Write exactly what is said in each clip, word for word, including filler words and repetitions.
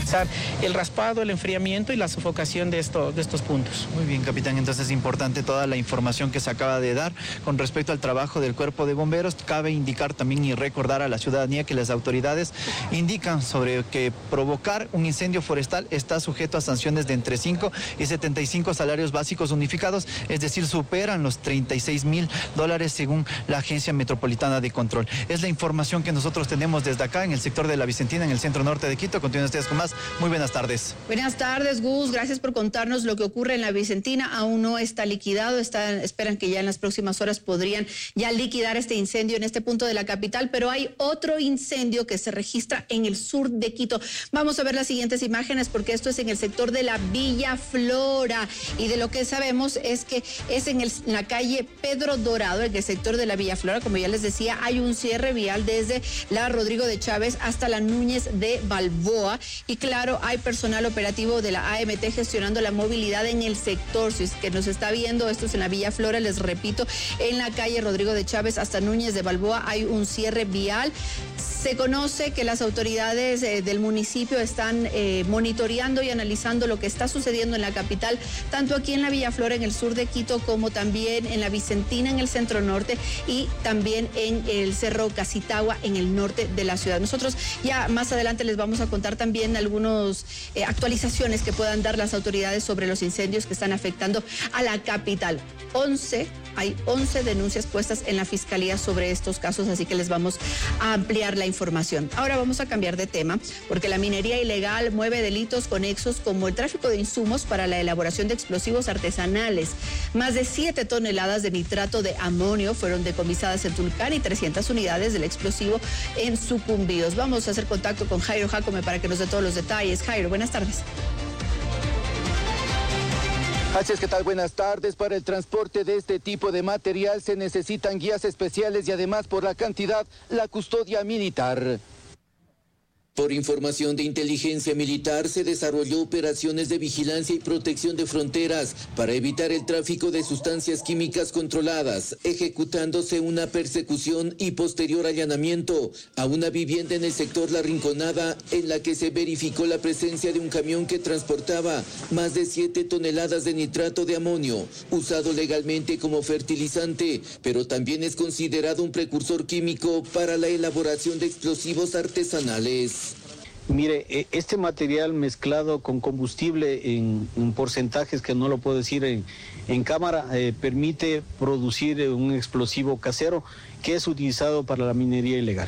impulsar el raspado, el enfriamiento y la sofocación de, esto, de estos puntos. Muy bien, capitán, entonces es importante toda la información que se acaba de dar con respecto al trabajo del Cuerpo de Bomberos. Cabe indicar también y recordar a la ciudadanía que las autoridades indican sobre que provocar un incendio forestal está sujeto a sanciones de entre cinco y setenta y cinco salarios básicos unificados, es decir, superan los treinta y seis mil dólares según la Agencia Metropolitana de Control. Es la información que nosotros tenemos desde acá en el sector de La Vicentina, en el centro norte de Quito. Continúen ustedes con más. Muy buenas tardes. Buenas tardes, Gus. Gracias por contarnos lo que ocurre en La Vicentina. Aún no está liquidado. Está, esperan que ya en las próximas horas podrían ya liquidar este incendio en este punto de la capital, pero hay otro incendio que se registra en el sur de Quito. Vamos a ver las siguientes imágenes porque esto es en el sector de la Villa Flora y de lo que sabemos es que es en, el, en la calle Pedro Dorado, en el sector de la Villa Flora. Como ya les decía, hay un cierre vial desde la Rodrigo de Chávez hasta la Núñez de Balboa y claro, hay personal operativo de la A M T gestionando la movilidad en el sector. Si es que nos está viendo, esto es en la Villa Flora, les repito, en la calle Rodrigo de Chávez hasta Núñez de Balboa hay un cierre vial. Se conoce que las autoridades eh, del municipio están eh, monitoreando y analizando lo que está sucediendo en la capital, tanto aquí en la Villa Flora, en el sur de Quito, como también en la Vicentina, en el centro norte, y también en el Cerro Casitagua, en el norte de la ciudad. Nosotros ya más adelante les vamos a contar también algunas eh, actualizaciones que puedan dar las autoridades sobre los incendios que están afectando a la capital. once Hay once denuncias puestas en la fiscalía sobre estos casos, así que les vamos a ampliar la información. Ahora vamos a cambiar de tema, porque la minería ilegal mueve delitos conexos como el tráfico de insumos para la elaboración de explosivos artesanales. Más de siete toneladas de nitrato de amonio fueron decomisadas en Tulcán y trescientas unidades del explosivo en Sucumbíos. Vamos a hacer contacto con Jairo Jacome para que nos dé todos los detalles. Jairo, buenas tardes. Así es, ¿qué tal? Buenas tardes. Para el transporte de este tipo de material se necesitan guías especiales y además por la cantidad, la custodia militar. Por información de inteligencia militar, se desarrolló operaciones de vigilancia y protección de fronteras para evitar el tráfico de sustancias químicas controladas, ejecutándose una persecución y posterior allanamiento a una vivienda en el sector La Rinconada, en la que se verificó la presencia de un camión que transportaba más de siete toneladas de nitrato de amonio, usado legalmente como fertilizante, pero también es considerado un precursor químico para la elaboración de explosivos artesanales. Mire, este material mezclado con combustible en, en porcentajes que no lo puedo decir en, en cámara, eh, permite producir un explosivo casero que es utilizado para la minería ilegal.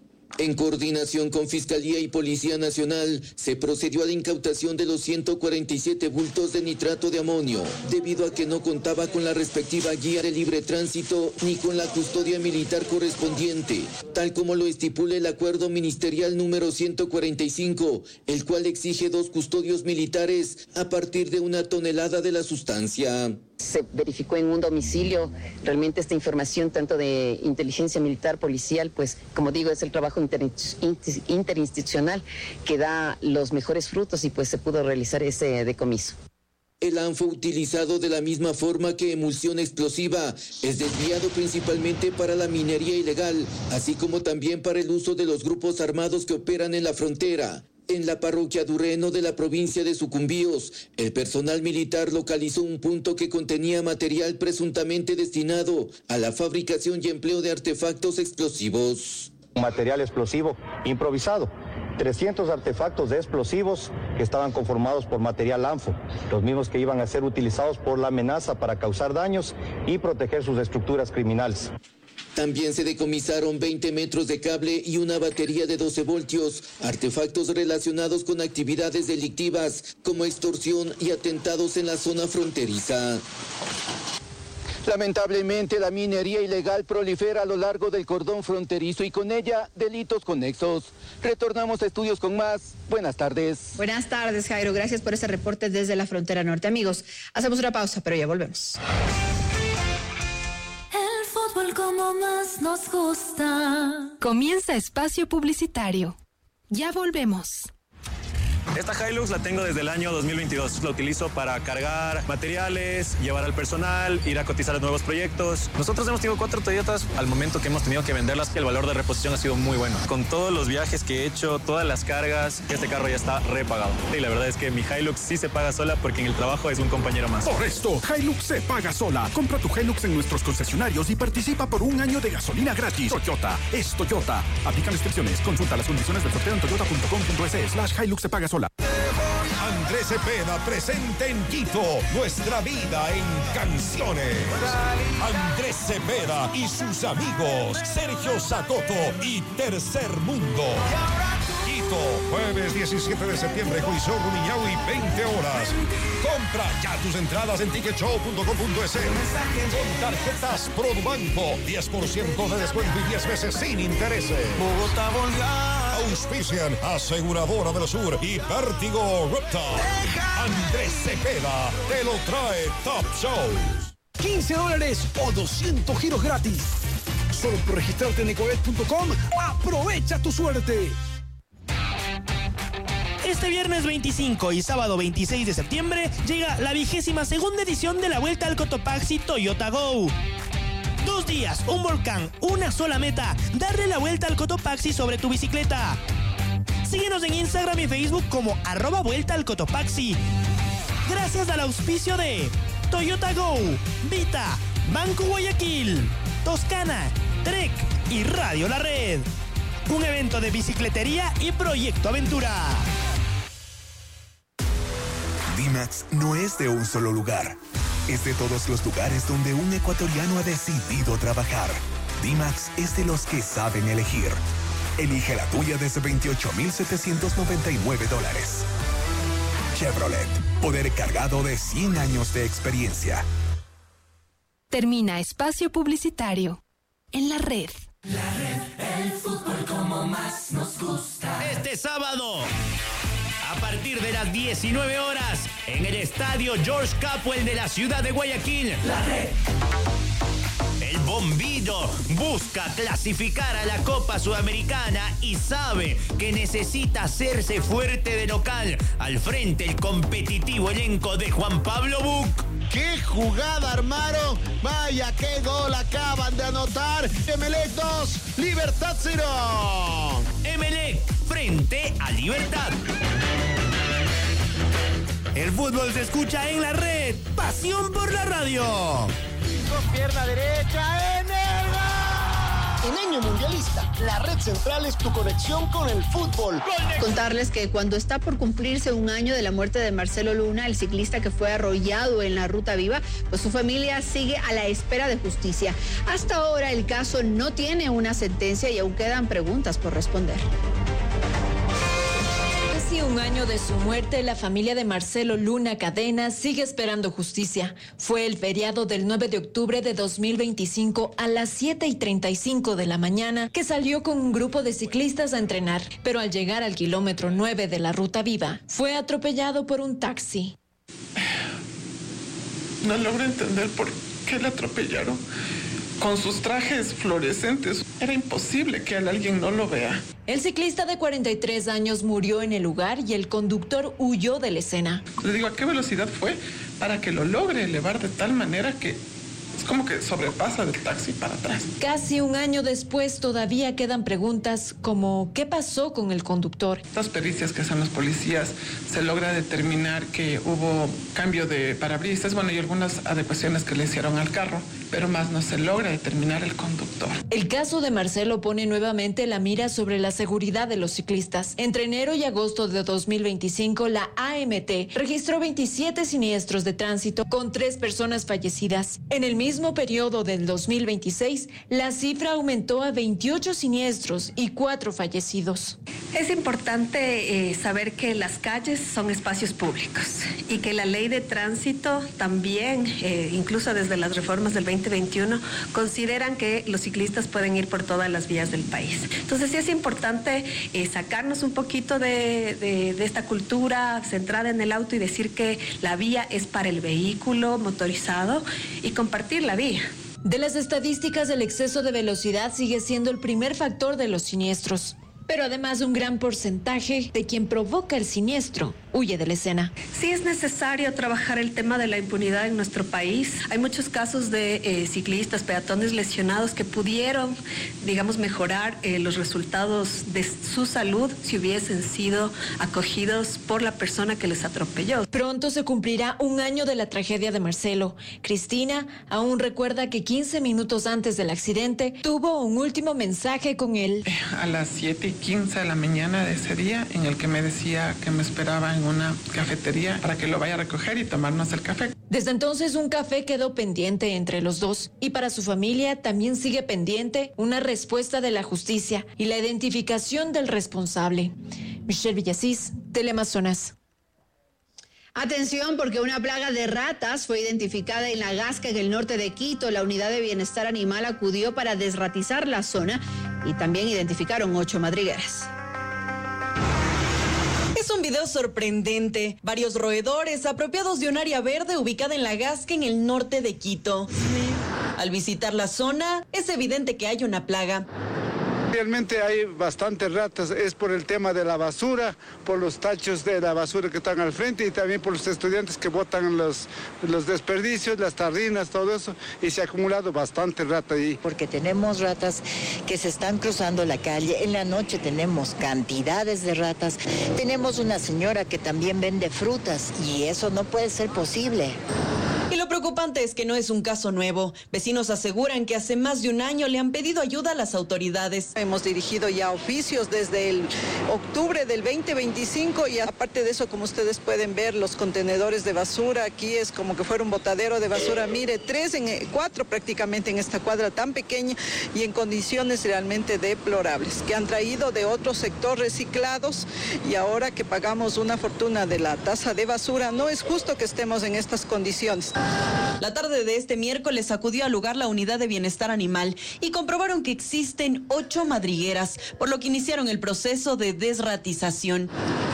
En coordinación con Fiscalía y Policía Nacional, se procedió a la incautación de los ciento cuarenta y siete bultos de nitrato de amonio, debido a que no contaba con la respectiva guía de libre tránsito ni con la custodia militar correspondiente, tal como lo estipula el acuerdo ministerial número ciento cuarenta y cinco, el cual exige dos custodios militares a partir de una tonelada de la sustancia. Se verificó en un domicilio realmente esta información tanto de inteligencia militar, policial, pues como digo es el trabajo inter, interinstitucional que da los mejores frutos y pues se pudo realizar ese decomiso. El anfo utilizado de la misma forma que emulsión explosiva es desviado principalmente para la minería ilegal, así como también para el uso de los grupos armados que operan en la frontera. En la parroquia Durreno de la provincia de Sucumbíos, el personal militar localizó un punto que contenía material presuntamente destinado a la fabricación y empleo de artefactos explosivos. Material explosivo improvisado, trescientos artefactos de explosivos que estaban conformados por material ANFO, los mismos que iban a ser utilizados por la amenaza para causar daños y proteger sus estructuras criminales. También se decomisaron veinte metros de cable y una batería de doce voltios, artefactos relacionados con actividades delictivas como extorsión y atentados en la zona fronteriza. Lamentablemente, la minería ilegal prolifera a lo largo del cordón fronterizo y con ella delitos conexos. Retornamos a estudios con más. Buenas tardes. Buenas tardes, Jairo. Gracias por ese reporte desde la frontera norte. Amigos, hacemos una pausa, pero ya volvemos. El fútbol como más nos gusta. Comienza espacio publicitario. Ya volvemos. Esta Hilux la tengo desde el año dos mil veintidós. La utilizo para cargar materiales, llevar al personal, ir a cotizar nuevos proyectos. Nosotros hemos tenido cuatro Toyotas. Al momento que hemos tenido que venderlas, el valor de reposición ha sido muy bueno. Con todos los viajes que he hecho, todas las cargas, este carro ya está repagado. Y la verdad es que mi Hilux sí se paga sola porque en el trabajo es un compañero más. Por esto, Hilux se paga sola. Compra tu Hilux en nuestros concesionarios y participa por un año de gasolina gratis. Toyota es Toyota. Aplican restricciones. Consulta las condiciones del sorteo en toyota punto com punto es slash Hilux se paga sola. Andrés Cepeda presente en Quito, nuestra vida en canciones. Andrés Cepeda y sus amigos, Sergio Sacoto y Tercer Mundo. Quito, jueves diecisiete de septiembre, Juicio Rumiñahui, veinte horas. Compra ya tus entradas en ticket show punto com punto es. Con tarjetas Produbanco, diez por ciento de descuento y diez veces sin intereses. Bogotá volvió. Auspician Aseguradora del Sur y Vértigo Reptile. Andrés Cepeda te lo trae Top Shows. quince dólares o doscientos giros gratis. Solo por registrarte en ecobet punto com. Aprovecha tu suerte. Este viernes veinticinco y sábado veintiséis de septiembre llega la vigésima segunda edición de la Vuelta al Cotopaxi Toyota Go. Dos días, un volcán, una sola meta, darle la vuelta al Cotopaxi sobre tu bicicleta. Síguenos en Instagram y Facebook como arroba Vuelta al Cotopaxi. Gracias al auspicio de Toyota Go, Vita, Banco Guayaquil, Toscana, Trek y Radio La Red. Un evento de bicicletería y Proyecto Aventura. D-Max no es de un solo lugar. Es de todos los lugares donde un ecuatoriano ha decidido trabajar. D-Max es de los que saben elegir. Elige la tuya desde veintiocho mil setecientos noventa y nueve dólares. Chevrolet, poder cargado de cien años de experiencia. Termina espacio publicitario en La Red. La Red, el fútbol como más nos gusta. Este sábado, a partir de las diecinueve horas, en el estadio George Capwell de la ciudad de Guayaquil, La Red. El Bombillo busca clasificar a la Copa Sudamericana y sabe que necesita hacerse fuerte de local. Al frente, el competitivo elenco de Juan Pablo Buc. ¡Qué jugada armaron! ¡Vaya, qué gol acaban de anotar! Emelec dos, Libertad cero. Emelec frente a Libertad. El fútbol se escucha en La Red. Pasión por la radio. Con pierna derecha en el gol. En año mundialista, La Red Central es tu conexión con el fútbol. Contarles que cuando está por cumplirse un año de la muerte de Marcelo Luna, el ciclista que fue arrollado en la Ruta Viva, pues su familia sigue a la espera de justicia. Hasta ahora el caso no tiene una sentencia y aún quedan preguntas por responder. Un año de su muerte, la familia de Marcelo Luna Cadena sigue esperando justicia. Fue el feriado del nueve de octubre de dos mil veinticinco a las siete y treinta y cinco de la mañana que salió con un grupo de ciclistas a entrenar, pero al llegar al kilómetro nueve de la Ruta Viva, fue atropellado por un taxi. No logro entender por qué le atropellaron. Con sus trajes fluorescentes, era imposible que alguien no lo vea. El ciclista de cuarenta y tres años murió en el lugar y el conductor huyó de la escena. Le digo, ¿a qué velocidad fue para que lo logre elevar de tal manera que es como que sobrepasa del taxi para atrás? Casi un año después todavía quedan preguntas como ¿qué pasó con el conductor? Las pericias que hacen los policías se logra determinar que hubo cambio de parabrisas, bueno, y algunas adecuaciones que le hicieron al carro, pero más no se logra determinar el conductor. El caso de Marcelo pone nuevamente la mira sobre la seguridad de los ciclistas. Entre enero y agosto de dos mil veinticinco, la A M T registró veintisiete siniestros de tránsito con tres personas fallecidas. En el mismo periodo del dos mil veintiséis, la cifra aumentó a veintiocho siniestros y cuatro fallecidos. Es importante eh, saber que las calles son espacios públicos y que la ley de tránsito también, eh, incluso desde las reformas del veinte veintiuno, consideran que los ciclistas pueden ir por todas las vías del país. Entonces sí es importante eh, sacarnos un poquito de, de, de esta cultura centrada en el auto y decir que la vía es para el vehículo motorizado y compartir la vía. De las estadísticas, el exceso de velocidad sigue siendo el primer factor de los siniestros. Pero además un gran porcentaje de quien provoca el siniestro huye de la escena. Sí es necesario trabajar el tema de la impunidad en nuestro país. Hay muchos casos de eh, ciclistas, peatones lesionados que pudieron, digamos, mejorar eh, los resultados de su salud si hubiesen sido acogidos por la persona que les atropelló. Pronto se cumplirá un año de la tragedia de Marcelo. Cristina aún recuerda que quince minutos antes del accidente tuvo un último mensaje con él. A las siete y quince de la mañana de ese día, en el que me decía que me esperaba en una cafetería para que lo vaya a recoger y tomarnos el café. Desde entonces un café quedó pendiente entre los dos y para su familia también sigue pendiente una respuesta de la justicia y la identificación del responsable. Michelle Villasís, Teleamazonas. Atención, porque una plaga de ratas fue identificada en La Gasca, en el norte de Quito. La unidad de bienestar animal acudió para desratizar la zona y también identificaron ocho madrigueras. Es un video sorprendente. Varios roedores apropiados de un área verde ubicada en La Gasca, en el norte de Quito. Al visitar la zona, es evidente que hay una plaga. Realmente hay bastantes ratas, es por el tema de la basura, por los tachos de la basura que están al frente y también por los estudiantes que botan los, los desperdicios, las tarrinas, todo eso, y se ha acumulado bastante rata ahí. Porque tenemos ratas que se están cruzando la calle, en la noche tenemos cantidades de ratas, tenemos una señora que también vende frutas y eso no puede ser posible. Y lo preocupante es que no es un caso nuevo. Vecinos aseguran que hace más de un año le han pedido ayuda a las autoridades. Hemos dirigido ya oficios desde el octubre del veinte veinticinco y aparte de eso, como ustedes pueden ver, los contenedores de basura, aquí es como que fuera un botadero de basura. Mire, tres, en, cuatro prácticamente en esta cuadra tan pequeña y en condiciones realmente deplorables, que han traído de otro sector reciclados y ahora que pagamos una fortuna de la tasa de basura, no es justo que estemos en estas condiciones. La tarde de este miércoles acudió al lugar la unidad de bienestar animal y comprobaron que existen ocho madrigueras, por lo que iniciaron el proceso de desratización.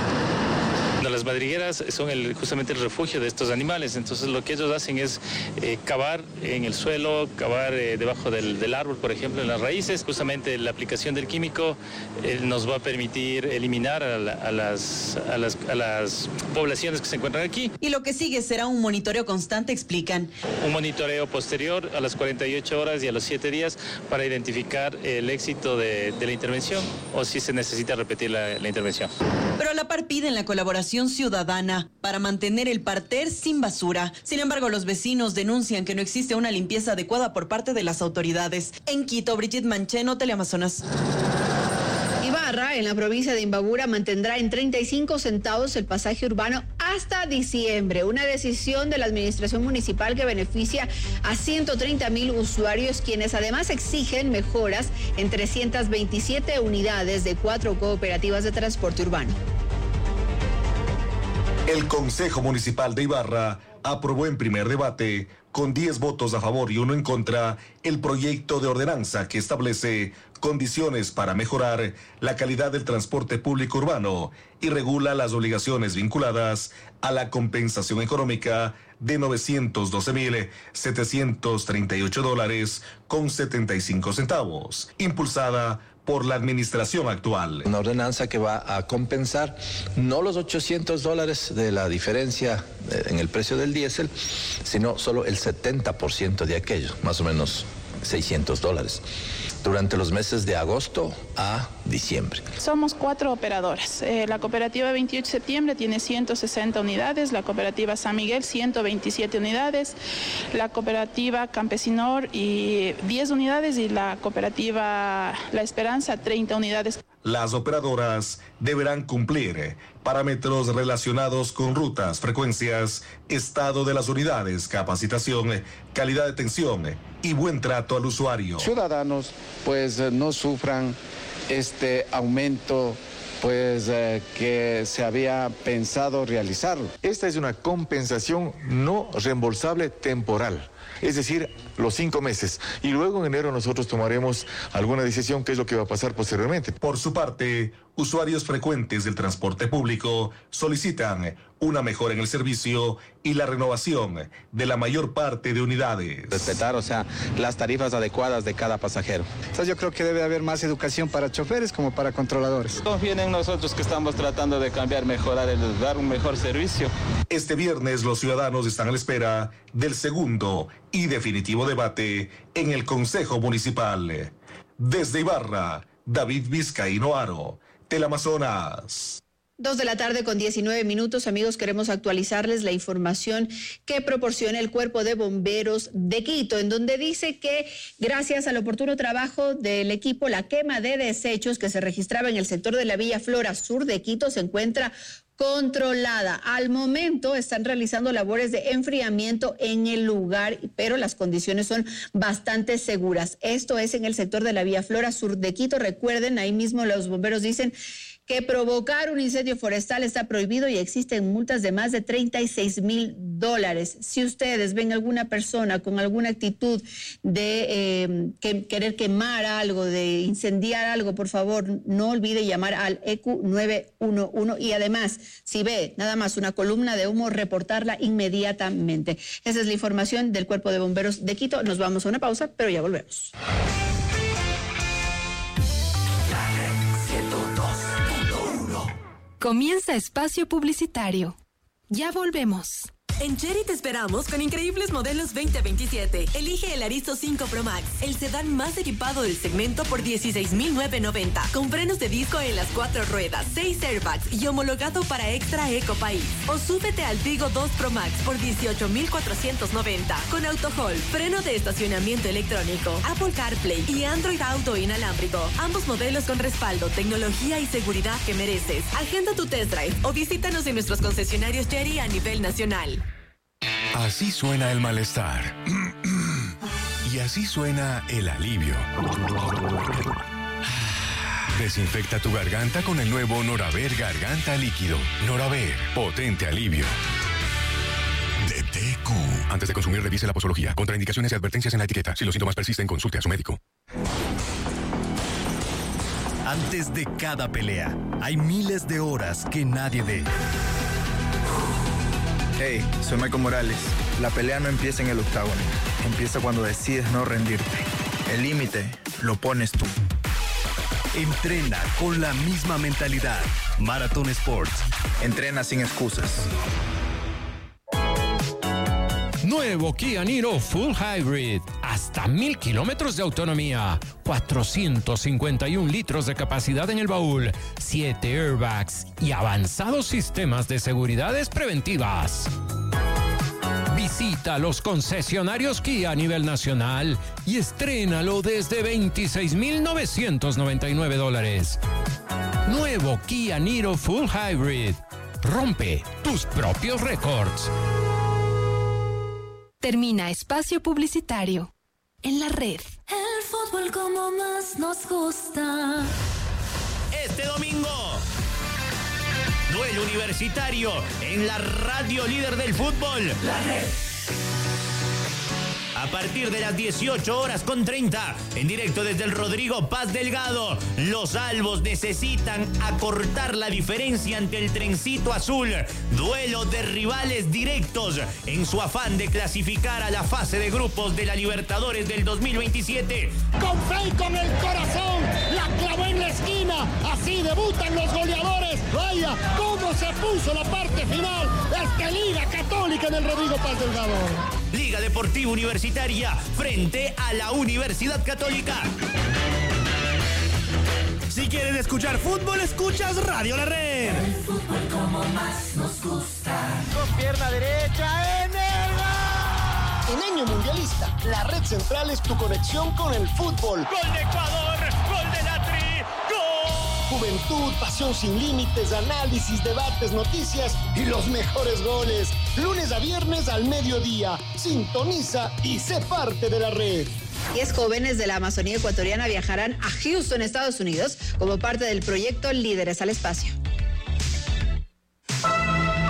Las madrigueras son el, justamente el refugio de estos animales, entonces lo que ellos hacen es eh, cavar en el suelo, cavar eh, debajo del, del árbol, por ejemplo, en las raíces. Justamente la aplicación del químico eh, nos va a permitir eliminar a, la, a, las, a, las, a las poblaciones que se encuentran aquí. Y lo que sigue será un monitoreo constante, explican. Un monitoreo posterior a las cuarenta y ocho horas y a los siete días para identificar el éxito de, de la intervención o si se necesita repetir la, la intervención. Pero a la par piden la colaboración ciudadana para mantener el parter sin basura. Sin embargo, los vecinos denuncian que no existe una limpieza adecuada por parte de las autoridades. En Quito, Brigitte Mancheno, Teleamazonas. Ibarra, en la provincia de Imbabura, mantendrá en treinta y cinco centavos el pasaje urbano hasta diciembre. Una decisión de la administración municipal que beneficia a ciento treinta mil usuarios, quienes además exigen mejoras en trescientas veintisiete unidades de cuatro cooperativas de transporte urbano. El Consejo Municipal de Ibarra aprobó en primer debate, con diez votos a favor y uno en contra, el proyecto de ordenanza que establece condiciones para mejorar la calidad del transporte público urbano y regula las obligaciones vinculadas a la compensación económica de novecientos doce mil setecientos treinta y ocho dólares con setenta y cinco centavos, impulsada por la administración actual. Una ordenanza que va a compensar no los ochocientos dólares de la diferencia en el precio del diésel, sino solo el setenta por ciento de aquello, más o menos seiscientos dólares, durante los meses de agosto a diciembre. Somos cuatro operadoras. Eh, la cooperativa veintiocho de septiembre tiene ciento sesenta unidades, la cooperativa San Miguel ciento veintisiete unidades, la cooperativa Campesinor y diez unidades y la cooperativa La Esperanza treinta unidades. Las operadoras deberán cumplir parámetros relacionados con rutas, frecuencias, estado de las unidades, capacitación, calidad de atención y buen trato al usuario. Ciudadanos pues no sufran este aumento pues eh, que se había pensado realizarlo. Esta es una compensación no reembolsable temporal. Es decir, los cinco meses. Y luego en enero nosotros tomaremos alguna decisión qué es lo que va a pasar posteriormente. Por su parte, usuarios frecuentes del transporte público solicitan una mejora en el servicio y la renovación de la mayor parte de unidades. Respetar, o sea, las tarifas adecuadas de cada pasajero. Entonces yo creo que debe haber más educación para choferes como para controladores. Confíen en nosotros que estamos tratando de cambiar, mejorar, el, dar un mejor servicio. Este viernes los ciudadanos están a la espera del segundo y definitivo debate en el Consejo Municipal. Desde Ibarra, David Vizcaíno Aro, Teleamazonas. Dos de la tarde con diecinueve minutos, amigos, queremos actualizarles la información que proporciona el Cuerpo de Bomberos de Quito, en donde dice que gracias al oportuno trabajo del equipo, la quema de desechos que se registraba en el sector de la Villa Flora Sur de Quito se encuentra controlada. Al momento están realizando labores de enfriamiento en el lugar, pero las condiciones son bastante seguras. Esto es en el sector de la Villa Flora Sur de Quito. Recuerden, ahí mismo los bomberos dicen que provocar un incendio forestal está prohibido y existen multas de más de treinta y seis mil dólares. Si ustedes ven alguna persona con alguna actitud de eh, que, querer quemar algo, de incendiar algo, por favor, no olvide llamar al E Q nueve uno uno y además, si ve nada más una columna de humo, reportarla inmediatamente. Esa es la información del Cuerpo de Bomberos de Quito. Nos vamos a una pausa, pero ya volvemos. Comienza espacio publicitario. Ya volvemos. En Chery te esperamos con increíbles modelos veinte veintisiete. Elige el Arizo cinco Pro Max, el sedán más equipado del segmento por dieciséis mil novecientos noventa, con frenos de disco en las cuatro ruedas, seis airbags y homologado para Extra Eco País. O súbete al Vigo dos Pro Max por dieciocho mil cuatrocientos noventa, con AutoHold, freno de estacionamiento electrónico, Apple CarPlay y Android Auto inalámbrico. Ambos modelos con respaldo, tecnología y seguridad que mereces. Agenda tu test drive o visítanos en nuestros concesionarios Chery a nivel nacional. Así suena el malestar. Y así suena el alivio. Desinfecta tu garganta con el nuevo Noraver Garganta Líquido. Noraver, potente alivio. D T Q. Antes de consumir, revise la posología. Contraindicaciones y advertencias en la etiqueta. Si los síntomas persisten, consulte a su médico. Antes de cada pelea, hay miles de horas que nadie ve. Hey, soy Michael Morales. La pelea no empieza en el octágono. Empieza cuando decides no rendirte. El límite lo pones tú. Entrena con la misma mentalidad. Marathon Sports. Entrena sin excusas. Nuevo Kia Niro Full Hybrid. Hasta mil kilómetros de autonomía. cuatrocientos cincuenta y un litros de capacidad en el baúl. siete airbags y avanzados sistemas de seguridades preventivas. Visita los concesionarios Kia a nivel nacional y estrénalo desde veintiséis mil novecientos noventa y nueve dólares. Nuevo Kia Niro Full Hybrid. Rompe tus propios récords. Termina espacio publicitario. En la red. El fútbol como más nos gusta. Este domingo, duelo universitario en la radio líder del fútbol. La red. A partir de las dieciocho horas con treinta, en directo desde el Rodrigo Paz Delgado, los albos necesitan acortar la diferencia ante el trencito azul. Duelo de rivales directos en su afán de clasificar a la fase de grupos de la Libertadores del dos mil veintisiete. Con fe y con el corazón, la clavó en la esquina. Así debutan los goleadores. Vaya, cómo se puso la parte final. Esta Liga Católica en el Rodrigo Paz Delgado. Liga Deportiva Universitaria frente a la Universidad Católica. Si quieres escuchar fútbol, escuchas Radio La Red. El fútbol como más nos gusta. Con pierna derecha en el gol. En año mundialista, la Red Central es tu conexión con el fútbol. Gol de Ecuador, gol de la Tri, gol. Juventud, pasión sin límites, análisis, debates, noticias y los mejores goles. Lunes a viernes al mediodía. Sintoniza y sé parte de la red. Diez jóvenes de la Amazonía ecuatoriana viajarán a Houston, Estados Unidos, como parte del proyecto Líderes al Espacio.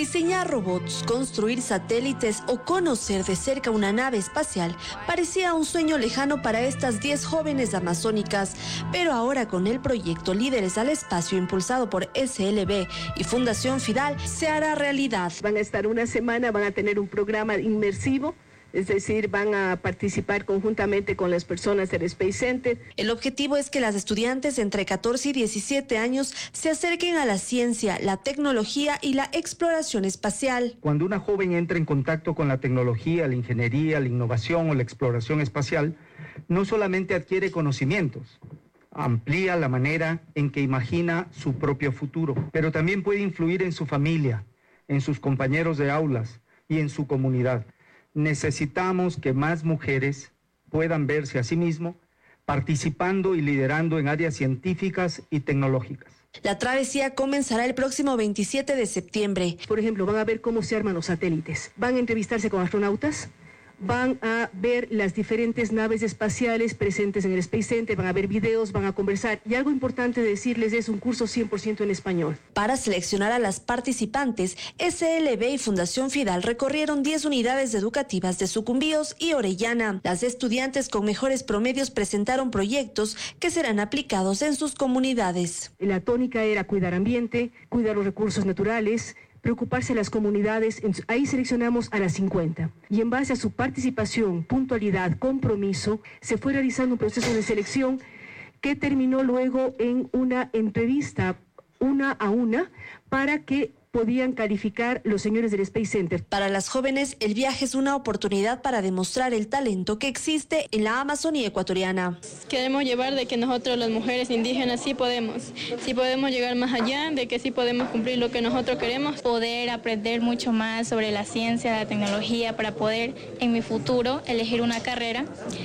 Diseñar robots, construir satélites o conocer de cerca una nave espacial parecía un sueño lejano para estas diez jóvenes amazónicas, pero ahora con el proyecto Líderes al Espacio impulsado por S L B y Fundación Fidal se hará realidad. Van a estar una semana, van a tener un programa inmersivo. Es decir, van a participar conjuntamente con las personas del Space Center. El objetivo es que las estudiantes entre catorce y diecisiete años se acerquen a la ciencia, la tecnología y la exploración espacial. Cuando una joven entra en contacto con la tecnología, la ingeniería, la innovación o la exploración espacial, no solamente adquiere conocimientos, amplía la manera en que imagina su propio futuro, pero también puede influir en su familia, en sus compañeros de aulas y en su comunidad. Necesitamos que más mujeres puedan verse a sí mismas participando y liderando en áreas científicas y tecnológicas. La travesía comenzará el próximo veintisiete de septiembre. Por ejemplo, van a ver cómo se arman los satélites, van a entrevistarse con astronautas, van a ver las diferentes naves espaciales presentes en el Space Center, van a ver videos, van a conversar. Y algo importante decirles es un curso cien por ciento en español. Para seleccionar a las participantes, S L B y Fundación Fidal recorrieron diez unidades educativas de Sucumbíos y Orellana. Las estudiantes con mejores promedios presentaron proyectos que serán aplicados en sus comunidades. La tónica era cuidar ambiente, cuidar los recursos naturales, preocuparse de las comunidades. Ahí seleccionamos a las cincuenta y en base a su participación, puntualidad, compromiso, se fue realizando un proceso de selección que terminó luego en una entrevista una a una para que podían calificar los señores del Space Center. Para las jóvenes, el viaje es una oportunidad para demostrar el talento que existe en la Amazonía ecuatoriana. Queremos llevar de que nosotros, las mujeres indígenas, sí podemos, sí podemos llegar más allá, de que sí podemos cumplir lo que nosotros queremos. Poder aprender mucho más sobre la ciencia, la tecnología, para poder en mi futuro elegir una carrera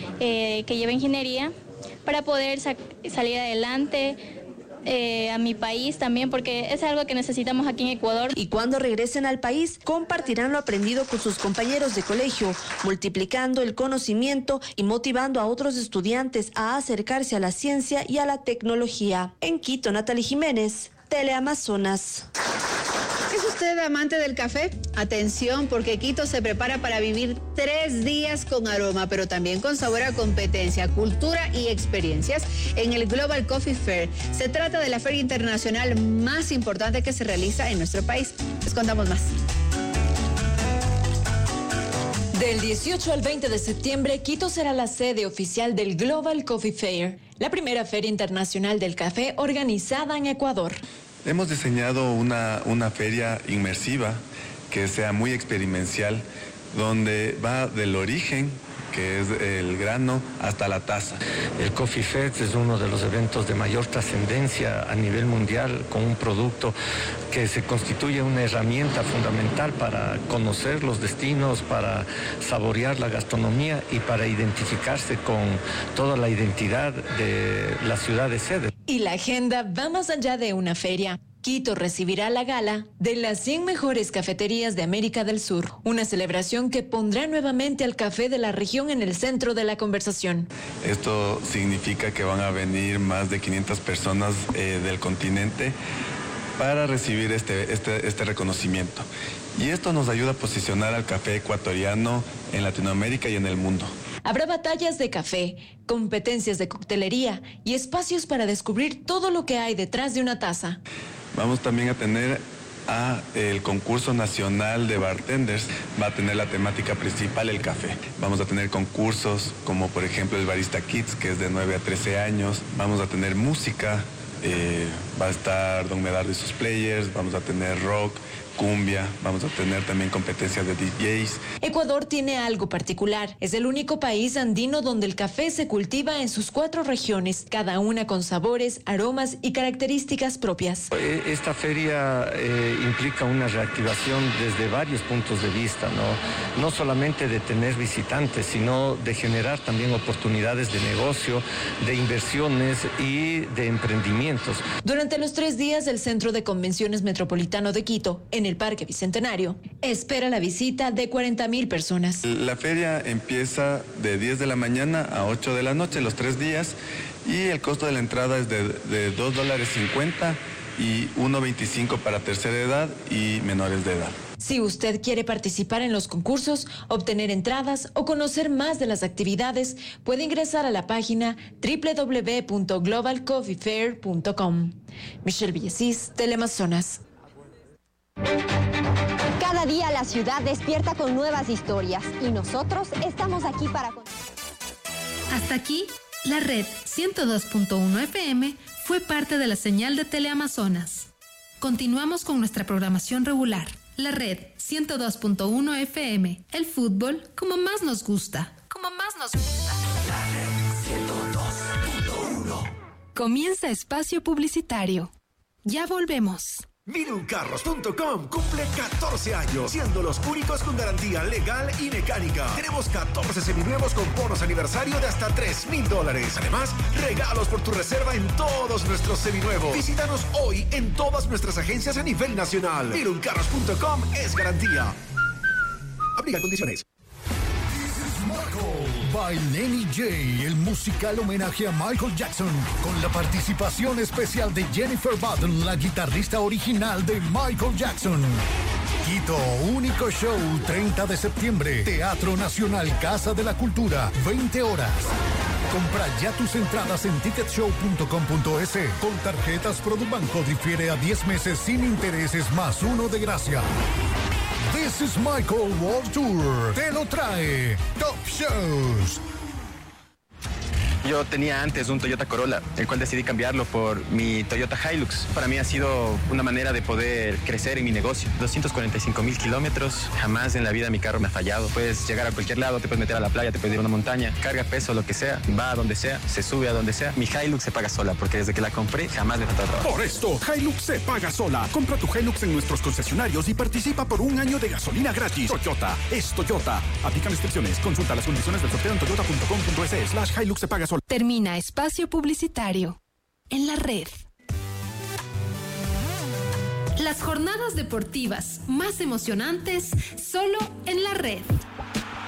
eh, que lleve ingeniería, para poder sa- salir adelante, Eh, a mi país también, porque es algo que necesitamos aquí en Ecuador. Y cuando regresen al país, compartirán lo aprendido con sus compañeros de colegio, multiplicando el conocimiento y motivando a otros estudiantes a acercarse a la ciencia y a la tecnología. En Quito, Natalie Jiménez, Teleamazonas. ¿Es usted amante del café? Atención, porque Quito se prepara para vivir tres días con aroma, pero también con sabor a competencia, cultura y experiencias en el Global Coffee Fair. Se trata de la feria internacional más importante que se realiza en nuestro país. Les contamos más. Del dieciocho al veinte de septiembre, Quito será la sede oficial del Global Coffee Fair, la primera feria internacional del café organizada en Ecuador. Hemos diseñado una, una feria inmersiva que sea muy experimental, donde va del origen, que es el grano, hasta la taza. El Coffee Fest es uno de los eventos de mayor trascendencia a nivel mundial, con un producto que se constituye una herramienta fundamental para conocer los destinos, para saborear la gastronomía y para identificarse con toda la identidad de la ciudad de sede. Y la agenda va más allá de una feria. Quito recibirá la gala de las cien mejores cafeterías de América del Sur, una celebración que pondrá nuevamente al café de la región en el centro de la conversación. Esto significa que van a venir más de quinientas personas eh, del continente para recibir este, este, este reconocimiento. Y esto nos ayuda a posicionar al café ecuatoriano en Latinoamérica y en el mundo. Habrá batallas de café, competencias de coctelería y espacios para descubrir todo lo que hay detrás de una taza. Vamos también a tener a el concurso nacional de bartenders. Va a tener la temática principal el café. Vamos a tener concursos como por ejemplo el Barista Kids, que es de nueve a trece años. Vamos a tener música, eh, va a estar Don Medardo y sus players, vamos a tener rock, cumbia, vamos a tener también competencias de D Js. Ecuador tiene algo particular. Es el único país andino donde el café se cultiva en sus cuatro regiones, cada una con sabores, aromas y características propias. Esta feria eh, implica una reactivación desde varios puntos de vista, ¿no? No solamente de tener visitantes, sino de generar también oportunidades de negocio, de inversiones y de emprendimientos. Durante los tres días, el Centro de Convenciones Metropolitano de Quito, en el Parque Bicentenario, espera la visita de cuarenta mil personas. La feria empieza de diez de la mañana a ocho de la noche, los tres días, y el costo de la entrada es de, de dos dólares cincuenta y uno veinticinco para tercera edad y menores de edad. Si usted quiere participar en los concursos, obtener entradas o conocer más de las actividades, puede ingresar a la página doble u doble u doble u punto global coffee fair punto com. Michelle Villasís, Teleamazonas. Cada día la ciudad despierta con nuevas historias y nosotros estamos aquí para... Hasta aquí, la red ciento dos punto uno F M fue parte de la señal de Teleamazonas. Continuamos con nuestra programación regular. La red ciento dos punto uno F M, el fútbol como más nos gusta. Como más nos gusta. La red ciento dos punto uno. Comienza espacio publicitario. Ya volvemos. Minuncarros punto com cumple catorce años, siendo los únicos con garantía legal y mecánica. Tenemos catorce seminuevos con bonos aniversario de hasta tres mil dólares. Además, regalos por tu reserva en todos nuestros seminuevos. Visítanos hoy en todas nuestras agencias a nivel nacional. Minuncarros punto com es garantía. Aplica condiciones. By Lenny J, el musical homenaje a Michael Jackson, con la participación especial de Jennifer Button, la guitarrista original de Michael Jackson. Quito, único show, treinta de septiembre, Teatro Nacional Casa de la Cultura, veinte horas. Compra ya tus entradas en ticket show punto com punto es. Con tarjetas Produbanco difiere a diez meses sin intereses más uno de gracia. This is Michael World Tour. Te lo trae Top Shows. Yo tenía antes un Toyota Corolla, el cual decidí cambiarlo por mi Toyota Hilux. Para mí ha sido una manera de poder crecer en mi negocio. doscientos cuarenta y cinco mil kilómetros, jamás en la vida mi carro me ha fallado. Puedes llegar a cualquier lado, te puedes meter a la playa, te puedes ir a una montaña, carga peso, lo que sea, va a donde sea, se sube a donde sea. Mi Hilux se paga sola, porque desde que la compré jamás me faltó trabajo. Por esto, Hilux se paga sola. Compra tu Hilux en nuestros concesionarios y participa por un año de gasolina gratis. Toyota es Toyota. Aplican restricciones. Consulta las condiciones del sorteo en toyota punto com punto es slash Hilux se paga sola. Termina espacio publicitario en la red. Las jornadas deportivas más emocionantes solo en la red.